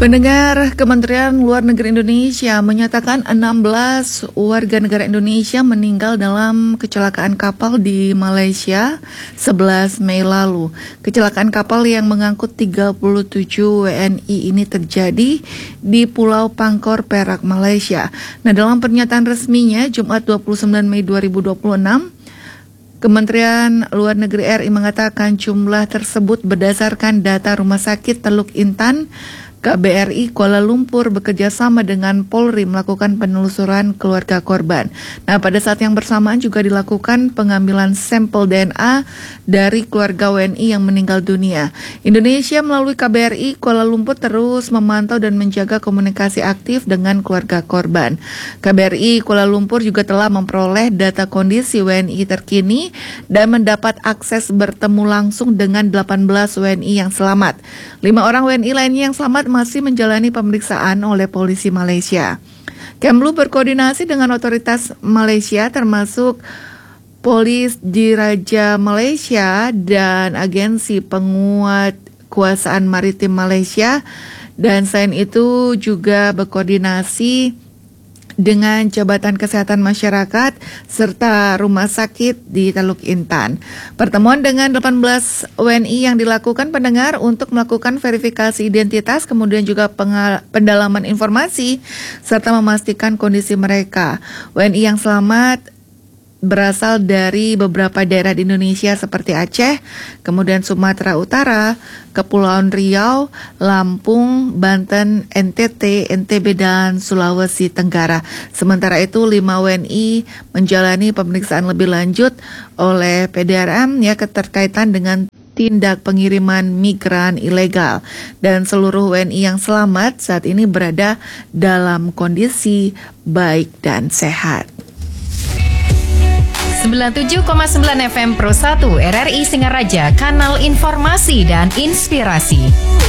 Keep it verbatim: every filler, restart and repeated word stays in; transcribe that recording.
Pendengar, Kementerian Luar Negeri Indonesia menyatakan enam belas warga negara Indonesia meninggal dalam kecelakaan kapal di Malaysia sebelas Mei lalu. Kecelakaan kapal yang mengangkut tiga puluh tujuh W N I ini terjadi di Pulau Pangkor, Perak, Malaysia. Nah, dalam pernyataan resminya Jumat dua puluh sembilan Mei dua ribu dua puluh enam, Kementerian Luar Negeri R I mengatakan jumlah tersebut berdasarkan data Rumah Sakit Teluk Intan K B R I Kuala Lumpur bekerja sama dengan Polri melakukan penelusuran keluarga korban. Nah, pada saat yang bersamaan juga dilakukan pengambilan sampel D N A dari keluarga W N I yang meninggal dunia. Indonesia melalui K B R I Kuala Lumpur terus memantau dan menjaga komunikasi aktif dengan keluarga korban. K B R I Kuala Lumpur juga telah memperoleh data kondisi W N I terkini dan mendapat akses bertemu langsung dengan delapan belas W N I yang selamat. Lima orang W N I lainnya yang selamat masih menjalani pemeriksaan oleh polisi Malaysia. Kemlu berkoordinasi dengan otoritas Malaysia termasuk Polis Diraja Malaysia dan Agensi Penguat Kuasaan Maritim Malaysia, dan selain itu juga berkoordinasi dengan Jabatan Kesehatan Masyarakat serta Rumah Sakit di Teluk Intan. Pertemuan dengan delapan belas W N I yang dilakukan pendengar untuk melakukan verifikasi identitas, kemudian juga pengal- pendalaman informasi serta memastikan kondisi mereka. W N I yang selamat berasal dari beberapa daerah di Indonesia seperti Aceh, kemudian Sumatera Utara, Kepulauan Riau, Lampung, Banten, N T T, N T B, dan Sulawesi Tenggara. Sementara itu, lima W N I menjalani pemeriksaan lebih lanjut oleh P D R M ya keterkaitan dengan tindak pengiriman migran ilegal, dan seluruh W N I yang selamat saat ini berada dalam kondisi baik dan sehat. sembilan puluh tujuh koma sembilan F M Pro satu R R I Singaraja, kanal informasi dan inspirasi.